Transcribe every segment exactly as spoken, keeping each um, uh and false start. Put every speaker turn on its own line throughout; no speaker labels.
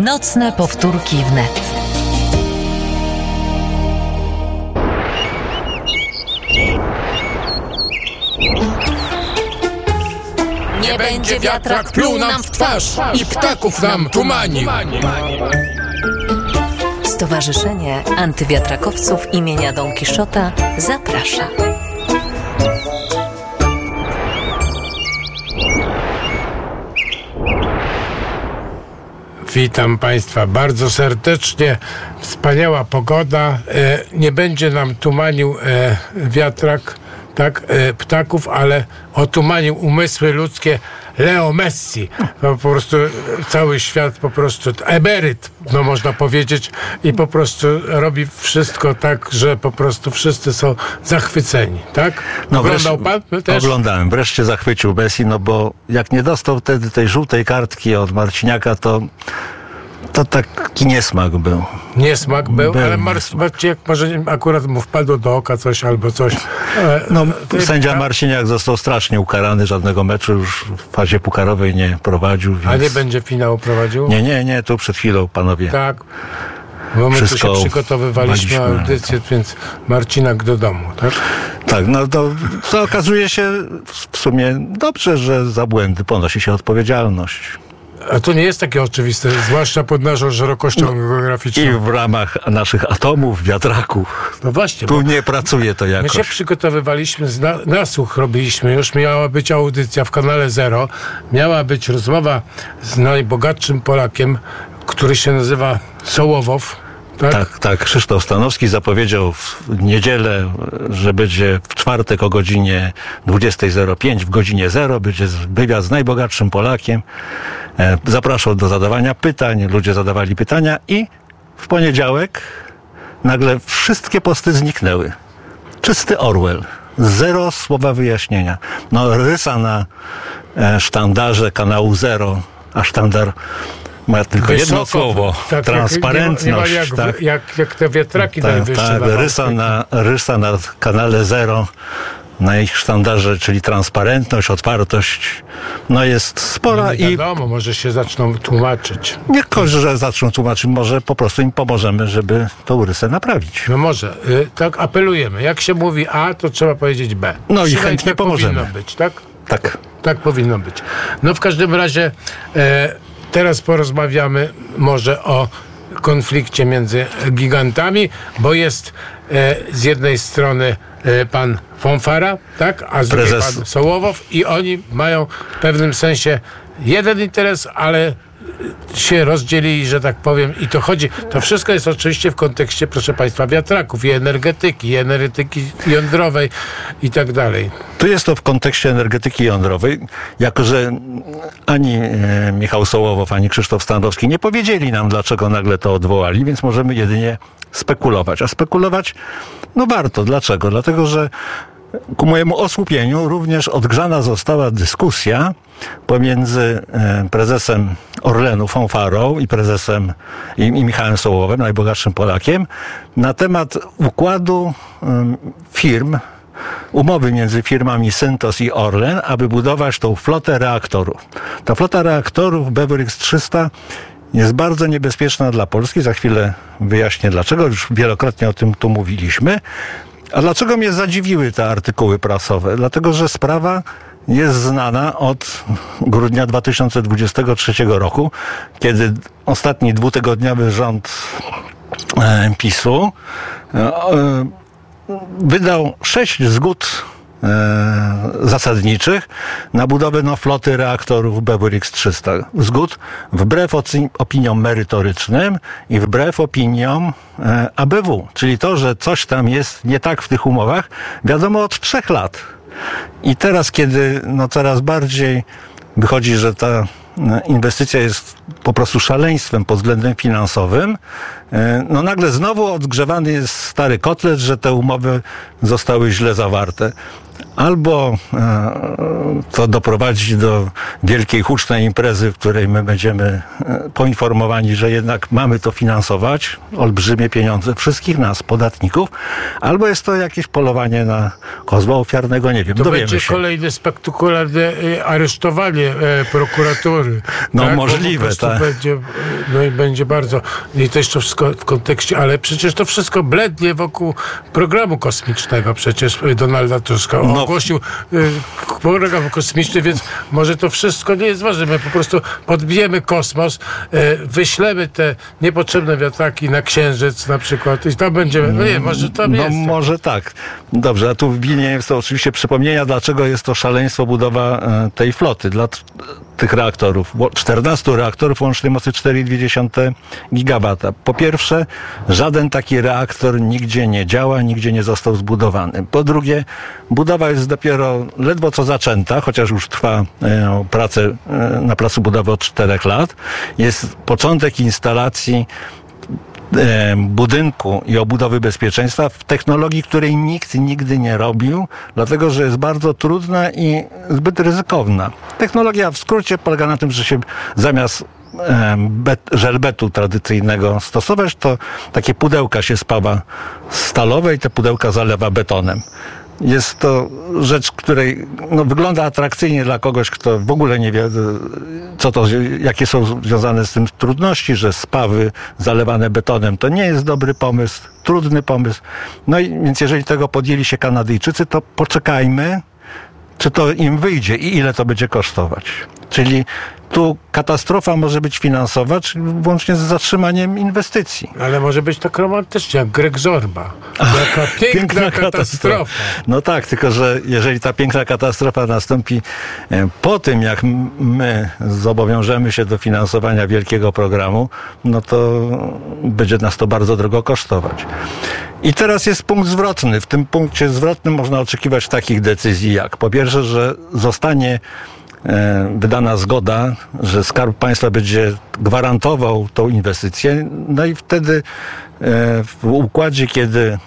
Nocne powtórki wnet.
Nie będzie wiatrak pluł nam w twarz i ptaków nam tumanił.
Stowarzyszenie Antywiatrakowców imienia Don Kiszota zaprasza.
Witam Państwa bardzo serdecznie. Wspaniała pogoda. E, nie będzie nam tumanił e, wiatrak, tak, e, ptaków, ale otumanił umysły ludzkie Leo Messi. Po prostu cały świat po prostu emeryt, no można powiedzieć, i po prostu robi wszystko tak, że po prostu wszyscy są zachwyceni, tak?
No
Oglądał pan też?
Oglądałem. Wreszcie zachwycił Messi, no bo jak nie dostał wtedy tej żółtej kartki od Marciniaka, to to taki niesmak był.
Niesmak był,
był
ale Mar- Marciniak może akurat mu wpadło do oka coś albo coś. E,
no,
ty,
sędzia
a,
Marciniak został strasznie ukarany, żadnego meczu już w fazie pucharowej nie prowadził. Więc...
A nie będzie finału prowadził?
Nie, nie, nie, tu przed chwilą panowie.
Tak, bo my
Wszystko
tu się przygotowywaliśmy na audycję,
tak.
więc Marcinak do domu, tak?
Tak, no to, to okazuje się w sumie dobrze, że za błędy ponosi się odpowiedzialność.
A to nie jest takie oczywiste, zwłaszcza pod naszą szerokością no, geograficzną.
I w ramach naszych atomów, wiatraków.
No właśnie.
Tu nie pracuje to jakoś.
My się przygotowywaliśmy, na, nasłuch robiliśmy, już miała być audycja w kanale Zero, miała być rozmowa z najbogatszym Polakiem, który się nazywa Sołowow. Tak?
tak, tak. Krzysztof Stanowski zapowiedział w niedzielę, że będzie w czwartek o godzinie dwudziesta zero pięć, w godzinie zero, będzie wywiad z najbogatszym Polakiem. Zapraszał do zadawania pytań, ludzie zadawali pytania i w poniedziałek nagle wszystkie posty zniknęły. Czysty Orwell. Zero słowa wyjaśnienia. No, rysa na sztandarze kanału Zero, a sztandar ma tylko
Wysoko,
jedno słowo.
tak,
transparentność.
Nie ma, nie ma jak,
tak.
jak, jak te wiatraki
tak,
najwyższe.
tak,
na
rysa, na, rysa na kanale Zero, na ich sztandarze, czyli transparentność, otwartość, no jest spora.
Nie wiadomo, i może się zaczną tłumaczyć.
Nie tylko, że zaczną tłumaczyć, może po prostu im pomożemy, żeby tą rysę naprawić.
No może, y, tak apelujemy. Jak się mówi A, to trzeba powiedzieć B.
No i
Przynajmniej
chętnie
tak
pomożemy.
Powinno być, tak?
Tak.
Tak powinno być. No w każdym razie e, teraz porozmawiamy może o konflikcie między gigantami, bo jest e, z jednej strony e, pan Fonfara, tak, a z drugiej pan Sołowow i oni mają w pewnym sensie jeden interes, ale się rozdzielili, że tak powiem, i to chodzi, to wszystko jest oczywiście w kontekście, proszę Państwa, wiatraków i energetyki, i energetyki jądrowej i tak dalej.
Tu jest to w kontekście energetyki jądrowej, jako że ani e, Michał Sołowow, ani Krzysztof Stanowski nie powiedzieli nam, dlaczego nagle to odwołali, więc możemy jedynie spekulować. A spekulować, no warto. Dlaczego? Dlatego, że ku mojemu osłupieniu również odgrzana została dyskusja pomiędzy prezesem Orlenu Fonfarą i prezesem i, i Michałem Sołowem, najbogatszym Polakiem, na temat układu um, firm, umowy między firmami Syntos i Orlen, aby budować tą flotę reaktorów. Ta flota reaktorów Beveridge trzysta jest bardzo niebezpieczna dla Polski. Za chwilę wyjaśnię dlaczego. Już wielokrotnie o tym tu mówiliśmy. A dlaczego mnie zadziwiły te artykuły prasowe? Dlatego, że sprawa jest znana od grudnia dwa tysiące dwudziestego trzeciego roku, kiedy ostatni dwutygodniowy rząd e, PiSu e, e, wydał sześć zgód e, zasadniczych na budowę no, floty reaktorów Beveridge trzysta. Zgód wbrew oci- opiniom merytorycznym i wbrew opiniom e, A B W. Czyli to, że coś tam jest nie tak w tych umowach, wiadomo od trzech lat. I teraz, kiedy no, coraz bardziej wychodzi, że ta inwestycja jest po prostu szaleństwem pod względem finansowym, no nagle znowu odgrzewany jest stary kotlet, że te umowy zostały źle zawarte. Albo e, to doprowadzi do wielkiej, hucznej imprezy, w której my będziemy e, poinformowani, że jednak mamy to finansować, olbrzymie pieniądze wszystkich nas, podatników, albo jest to jakieś polowanie na kozła ofiarnego, nie wiem,
to
dowiemy
będzie
się.
kolejne spektakularne e, aresztowanie e, prokuratury.
No
tak?
możliwe, tak.
Będzie, no i będzie bardzo, i to jeszcze wszystko w kontekście, ale przecież to wszystko blednie wokół programu kosmicznego, przecież Donalda Tuska
No.
ogłosił y, program kosmiczny, więc może to wszystko nie jest ważne. My po prostu podbijemy kosmos, y, wyślemy te niepotrzebne wiatraki na Księżyc na przykład i tam będziemy, no nie, może tam
No
jest.
może tak. Dobrze, a tu w Wilnie jest to oczywiście przypomnienia, dlaczego jest to szaleństwo budowa e, tej floty, dla t- tych reaktorów. czternastu reaktorów łącznej mocy cztery przecinek dwa gigawata. Po pierwsze, żaden taki reaktor nigdzie nie działa, nigdzie nie został zbudowany. Po drugie, budowa jest dopiero ledwo co zaczęta, chociaż już trwa e, prace e, na placu budowy od czterech lat. Jest początek instalacji budynku i obudowy bezpieczeństwa w technologii, której nikt nigdy nie robił, dlatego że jest bardzo trudna i zbyt ryzykowna. Technologia w skrócie polega na tym, że się zamiast bet, żelbetu tradycyjnego stosować, to takie pudełka się spawa stalowe i te pudełka zalewa betonem. Jest to rzecz, której no, wygląda atrakcyjnie dla kogoś, kto w ogóle nie wie, co to, jakie są związane z tym trudności, że spawy zalewane betonem to nie jest dobry pomysł, trudny pomysł. No i więc jeżeli tego podjęli się Kanadyjczycy, to poczekajmy, czy to im wyjdzie i ile to będzie kosztować. Czyli tu katastrofa może być finansowa, czyli włącznie z zatrzymaniem inwestycji.
Ale może być tak romantycznie, jak Greg Zorba. Jaka piękna, piękna katastrofa. katastrofa.
No tak, tylko że jeżeli ta piękna katastrofa nastąpi po tym, jak my zobowiążemy się do finansowania wielkiego programu, no to będzie nas to bardzo drogo kosztować. I teraz jest punkt zwrotny. W tym punkcie zwrotnym można oczekiwać takich decyzji jak po pierwsze, że zostanie wydana zgoda, że Skarb Państwa będzie gwarantował tą inwestycję. No i wtedy w układzie, kiedy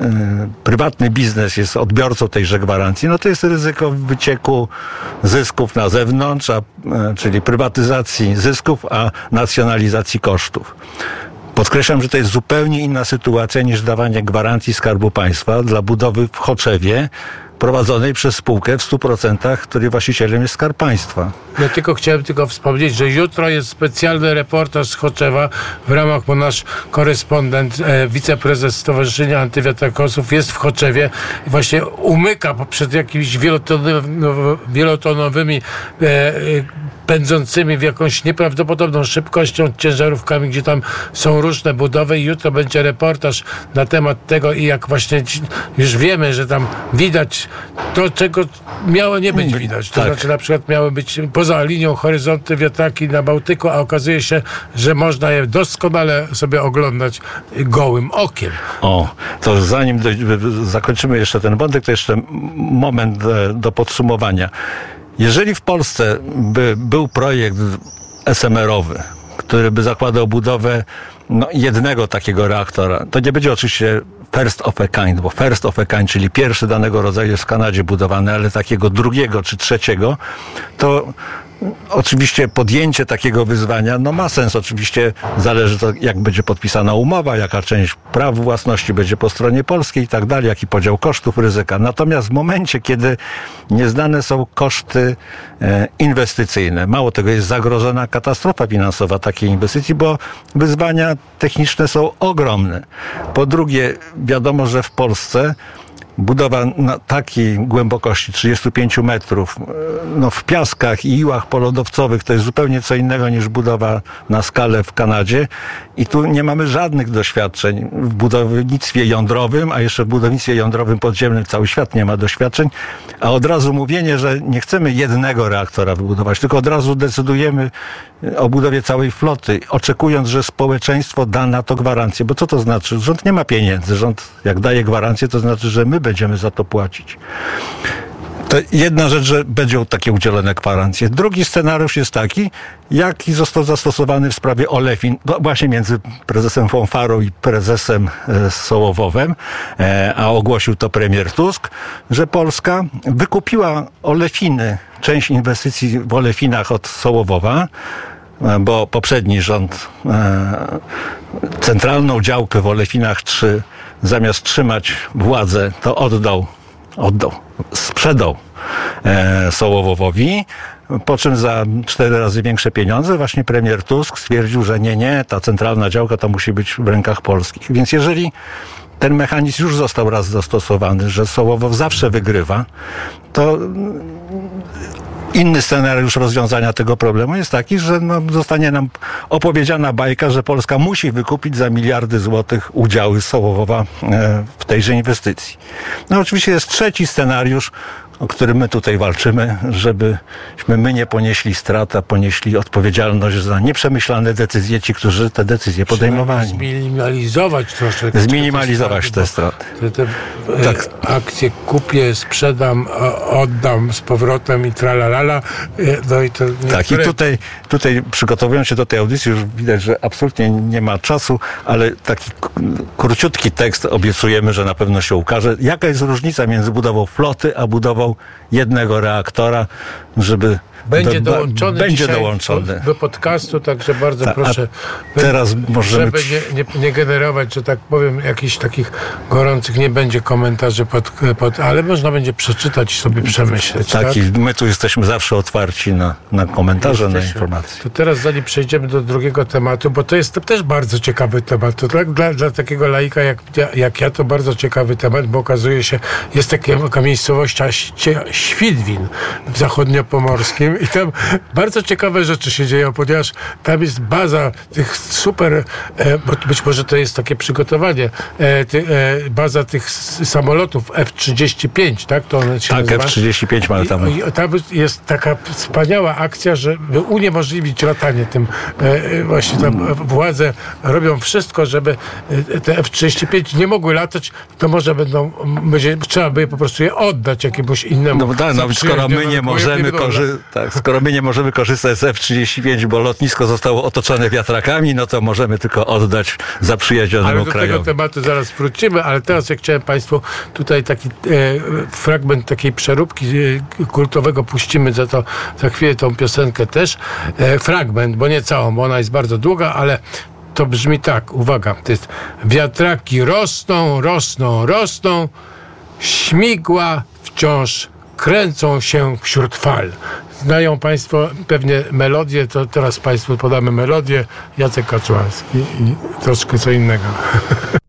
prywatny biznes jest odbiorcą tejże gwarancji, no to jest ryzyko wycieku zysków na zewnątrz, a, czyli prywatyzacji zysków, a nacjonalizacji kosztów. Podkreślam, że to jest zupełnie inna sytuacja niż dawanie gwarancji Skarbu Państwa dla budowy w Choczewie, prowadzonej przez spółkę w stu procentach, której właścicielem jest Skarb Państwa.
Ja tylko chciałem tylko wspomnieć, że jutro jest specjalny reportaż z Choczewa w ramach, bo nasz korespondent, e, wiceprezes Stowarzyszenia Antywiatrakowców jest w Choczewie i właśnie umyka przed jakimiś wielotonowymi, wielotonowymi e, e, pędzącymi w jakąś nieprawdopodobną szybkością ciężarówkami, gdzie tam są różne budowy i jutro będzie reportaż na temat tego i jak właśnie już wiemy, że tam widać to, czego miało nie być widać. To
tak.
znaczy na przykład miały być poza linią horyzontu wiatraki na Bałtyku, a okazuje się, że można je doskonale sobie oglądać gołym okiem.
O, to zanim do, zakończymy jeszcze ten wątek, to jeszcze moment do podsumowania. Jeżeli w Polsce by był projekt es em erowy, który by zakładał budowę no, jednego takiego reaktora, to nie będzie oczywiście first of a kind, bo first of a kind, czyli pierwszy danego rodzaju jest w Kanadzie budowany, ale takiego drugiego czy trzeciego, to oczywiście podjęcie takiego wyzwania no ma sens. Oczywiście zależy to, jak będzie podpisana umowa, jaka część praw własności będzie po stronie polskiej i tak dalej, jaki podział kosztów, ryzyka. Natomiast w momencie, kiedy nieznane są koszty e, inwestycyjne, mało tego, jest zagrożona katastrofa finansowa takiej inwestycji, bo wyzwania techniczne są ogromne. Po drugie, wiadomo, że w Polsce budowa na takiej głębokości trzydziestu pięciu metrów, no w piaskach i iłach polodowcowych to jest zupełnie co innego niż budowa na skalę w Kanadzie i tu nie mamy żadnych doświadczeń w budownictwie jądrowym, a jeszcze w budownictwie jądrowym podziemnym cały świat nie ma doświadczeń, a od razu mówienie, że nie chcemy jednego reaktora wybudować, tylko od razu decydujemy o budowie całej floty, oczekując, że społeczeństwo da na to gwarancję, bo co to znaczy? Rząd nie ma pieniędzy, rząd jak daje gwarancję, to znaczy, że my będziemy za to płacić. To jedna rzecz, że będą takie udzielone gwarancje. Drugi scenariusz jest taki, jaki został zastosowany w sprawie olefin, właśnie między prezesem Fonfarą i prezesem Sołowowem, a ogłosił to premier Tusk, że Polska wykupiła olefiny, część inwestycji w olefinach od Sołowowa, bo poprzedni rząd centralną działkę w Olefinach trzy zamiast trzymać władzę, to oddał, oddał, sprzedał Sołowowowi, po czym za cztery razy większe pieniądze właśnie premier Tusk stwierdził, że nie, nie, ta centralna działka to musi być w rękach polskich. Więc jeżeli ten mechanizm już został raz zastosowany, że Sołowow zawsze wygrywa, to inny scenariusz rozwiązania tego problemu jest taki, że no, zostanie nam opowiedziana bajka, że Polska musi wykupić za miliardy złotych udziały Sołowowa e, w tejże inwestycji. No oczywiście jest trzeci scenariusz, o którym my tutaj walczymy, żebyśmy my nie ponieśli strat, a ponieśli odpowiedzialność za nieprzemyślane decyzje, ci, którzy te decyzje podejmowali.
Zminimalizować troszeczkę.
Zminimalizować te straty.
Te, te tak. Akcje kupię, sprzedam, oddam z powrotem i tralalala. No i to niektóre...
Tak, i tutaj, tutaj przygotowując się do tej audycji już widać, że absolutnie nie ma czasu, ale taki króciutki tekst obiecujemy, że na pewno się ukaże. Jaka jest różnica między budową floty, a budową jednego reaktora, żeby
będzie
do,
dołączony
będzie dołączony
do podcastu, także bardzo
Ta,
proszę,
teraz możemy...
żeby nie, nie, nie generować, że tak powiem, jakichś takich gorących, nie będzie komentarzy, pod, pod, ale można będzie przeczytać i sobie przemyśleć.
Tak,
tak?
I my tu jesteśmy zawsze otwarci na, na komentarze, jesteśmy. na informacje.
To teraz zanim przejdziemy do drugiego tematu, bo to jest to też bardzo ciekawy temat. To tak dla, dla takiego laika jak, jak ja, to bardzo ciekawy temat, bo okazuje się, jest taka, taka miejscowość Świdwin w zachodniopomorskim i tam bardzo ciekawe rzeczy się dzieją, ponieważ tam jest baza tych super, e, bo być może to jest takie przygotowanie, e, ty, e, baza tych samolotów F trzydzieści pięć, tak? To one się
tak,
nazywa.
F trzydzieści pięć mamy tam.
I, i tam jest taka wspaniała akcja, żeby uniemożliwić latanie tym. E, właśnie tam władze robią wszystko, żeby te F trzydzieści pięć nie mogły latać, to może będą, będzie, trzeba by po prostu je oddać jakiemuś innemu.
No tak, no, skoro my nie możemy korzystać, tak, skoro my nie możemy korzystać z F trzydzieści pięć, bo lotnisko zostało otoczone wiatrakami, no to możemy tylko oddać zaprzyjaźnionemu
krajowi. Ale do
krajowi.
tego tematu zaraz wrócimy, ale teraz ja chciałem Państwu tutaj taki e, fragment takiej przeróbki e, kultowego puścimy, za to za chwilę tą piosenkę też. E, fragment, bo nie całą, bo ona jest bardzo długa, ale to brzmi tak, uwaga, to jest: wiatraki rosną, rosną, rosną, śmigła wciąż kręcą się wśród fal. Znają Państwo pewnie melodię, to teraz Państwu podamy melodię. Jacek Kaczmarski i troszkę co innego.